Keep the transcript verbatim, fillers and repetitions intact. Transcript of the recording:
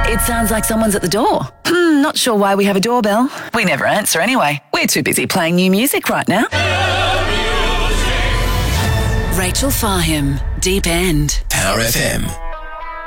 It sounds like someone's at the door. Hmm, not sure why we have a doorbell. We never answer anyway. We're too busy playing new music right now. Rachel Fahim, Deep End. Power F M.